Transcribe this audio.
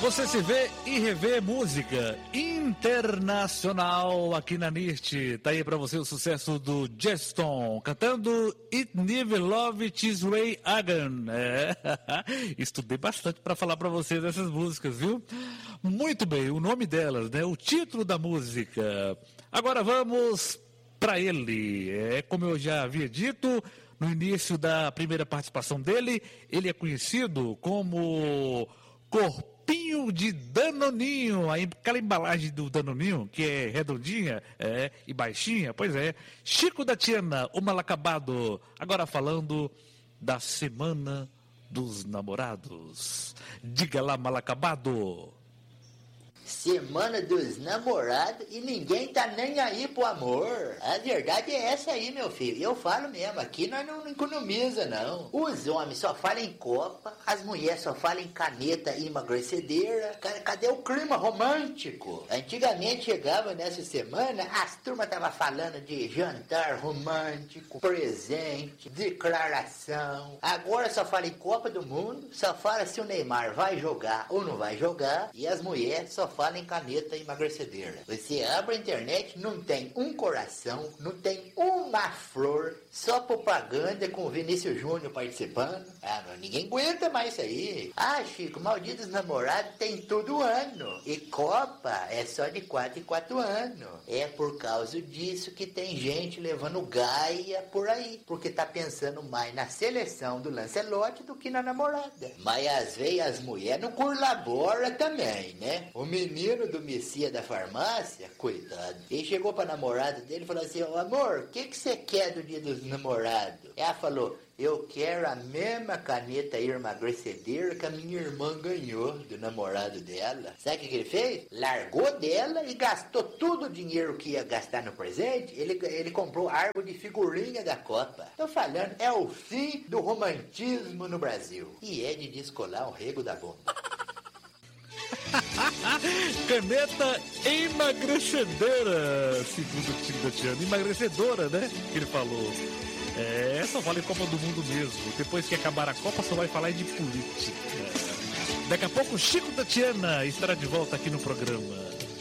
Você se vê e revê música internacional aqui na NIRT. Tá aí pra você o sucesso do Jeston, cantando It Never Love This Way Again. Estudei bastante pra falar pra vocês dessas músicas, viu? Muito bem, o nome delas, né? O título da música. Agora vamos pra ele. Como eu já havia dito no início da primeira participação dele, ele é conhecido como Corpinho de Danoninho, aquela embalagem do Danoninho, que é redondinha e baixinha, pois é. Chico da Tiana, o mal acabado, agora falando da Semana dos Namorados. Diga lá, mal acabado. Semana dos Namorados e ninguém tá nem aí pro amor. A verdade é essa aí, meu filho. Eu falo mesmo, aqui nós não economiza, não. Os homens só falam em copa, as mulheres só falam em caneta e emagrecedeira. Cadê o clima romântico? Antigamente chegava nessa semana, as turmas tava falando de jantar romântico, presente, declaração. Agora só fala em Copa do Mundo, só fala se o Neymar vai jogar ou não vai jogar, e as mulheres só falam em caneta e emagrecedeira. Você abre a internet, não tem um coração, não tem uma flor, só propaganda com o Vinícius Júnior participando. Ninguém aguenta mais isso aí. Chico, malditos namorados tem todo ano. E Copa é só de 4 em 4 anos. É por causa disso que tem gente levando gaia por aí, porque tá pensando mais na seleção do Lancelotti do que na namorada. Mas às vezes as mulheres não colaboram também, né? O menino do Messias da farmácia, coitado, ele chegou pra namorada dele e falou assim: amor, o que você quer do dia dos namorados? Ela falou: eu quero a mesma caneta emagrecedeira que a minha irmã ganhou do namorado dela. Sabe o que ele fez? Largou dela e gastou todo o dinheiro que ia gastar no presente. Ele comprou árvore de figurinha da Copa. Tô falando, é o fim do romantismo no Brasil. E é de descolar o rego da bomba. Caneta emagrecedora, segundo o Chico da Tiana. Emagrecedora, né? Que ele falou. Só vale Copa do Mundo mesmo. Depois que acabar a Copa, só vai falar de política. Daqui a pouco, Chico da Tiana estará de volta aqui no programa.